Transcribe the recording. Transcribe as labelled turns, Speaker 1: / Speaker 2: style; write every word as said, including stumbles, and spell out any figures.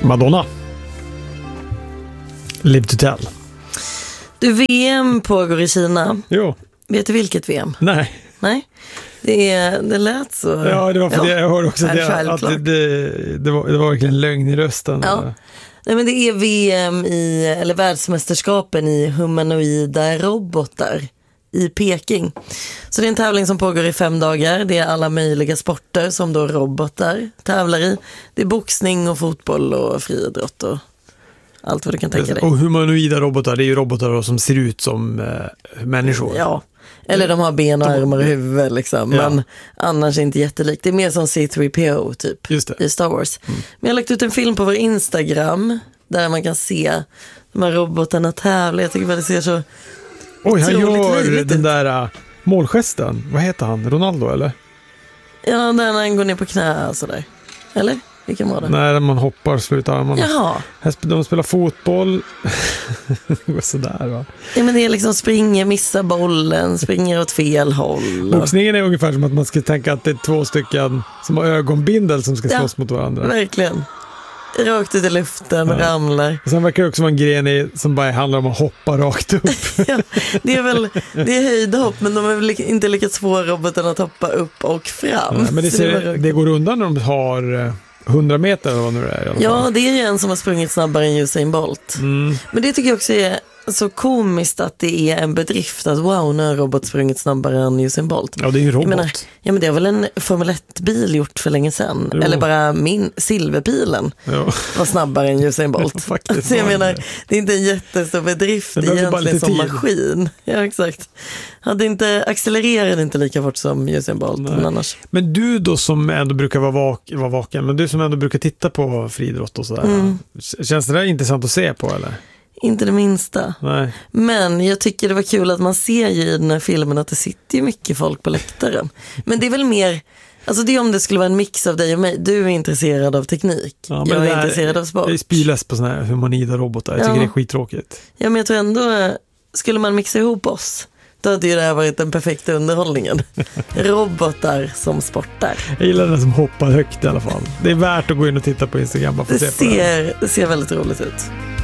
Speaker 1: Madonna. Live to tell.
Speaker 2: Du, V M pågår i Kina.
Speaker 1: Jo.
Speaker 2: Vet du vilket V M?
Speaker 1: Nej.
Speaker 2: Nej. Det, det lät så.
Speaker 1: Ja, det var för ja. det. Jag hörde också det, att det, det, det, var, det var verkligen lögn i rösten.
Speaker 2: Ja. Nej, men det är V M i, eller världsmästerskapen i humanoida robotar i Peking. Så det är en tävling som pågår i fem dagar. Det är alla möjliga sporter som då robotar tävlar i. Det är boxning och fotboll och friidrott och allt vad du kan tänka dig.
Speaker 1: Och humanoida robotar, det är ju robotar då som ser ut som eh, människor.
Speaker 2: Ja, eller de har ben och armar och huvud liksom. Ja. Men annars inte jättelikt. Det är mer som C tre P O typ i Star Wars. Mm. Men jag har lagt ut en film på vår Instagram där man kan se de här robotarna tävla. Jag tycker bara det ser så...
Speaker 1: Oj, han gör den där uh, målgesten. Vad heter han? Ronaldo, eller?
Speaker 2: Ja, där när han går ner på knä och sådär. Eller? Vilken var det?
Speaker 1: Nej, man hoppar, slutar armarna.
Speaker 2: Jaha.
Speaker 1: De spelar fotboll. Sådär, va?
Speaker 2: Ja, men det är liksom springer, missar bollen, springer åt fel håll.
Speaker 1: Boxningen är ungefär som att man ska tänka att det är två stycken som har ögonbindel som ska slåss ja, mot varandra.
Speaker 2: Verkligen. Rakt ut i luften, ja. Ramlar.
Speaker 1: Och sen verkar det också vara en gren i, som bara handlar om att hoppa rakt upp.
Speaker 2: Ja, det är väl det är höjdhopp, men de har väl inte lyckats få roboten att hoppa upp och fram.
Speaker 1: Ja, men det, ser, det, det går undan när de har hundra meter eller vad nu det är i alla fall.
Speaker 2: Ja, det är ju en som har sprungit snabbare än Usain Bolt.
Speaker 1: Mm.
Speaker 2: Men det tycker jag också är så komiskt att det är en bedrift att wow, nu har robot sprungit snabbare än Usain Bolt.
Speaker 1: Ja, det är ju en robot.
Speaker 2: Menar, ja, men det har väl en Formel ett-bil gjort för länge sedan. Jo. Eller bara min silverpilen jo. var snabbare än Usain Bolt.
Speaker 1: Faktiskt,
Speaker 2: alltså, jag menar, det är inte en jättestor bedrift egentligen som tid. maskin. Ja, exakt. Hade inte, accelererade inte lika fort som Usain Bolt. Men, annars.
Speaker 1: men du då som ändå brukar vara, vak- vara vaken, men du som ändå brukar titta på friidrott och sådär. Mm. Känns det där intressant att se på, eller?
Speaker 2: Inte det minsta.
Speaker 1: Nej.
Speaker 2: Men jag tycker det var kul att man ser ju i den här filmen att det sitter ju mycket folk på läktaren. Men det är väl mer, alltså det är om det skulle vara en mix av dig och mig. Du är intresserad av teknik. Ja, jag är där, intresserad av sport.
Speaker 1: Jag är spyläst på såna här humanida robotar. Jag tycker ja. det är skittråkigt.
Speaker 2: Ja, men jag tror ändå, skulle man mixa ihop oss, då hade ju det här varit den perfekta underhållningen. Robotar som sportar.
Speaker 1: Jag gillar den som hoppar högt i alla fall. Det är värt att gå in och titta på Instagram. Bara för
Speaker 2: det,
Speaker 1: att se på
Speaker 2: ser, det ser väldigt roligt ut.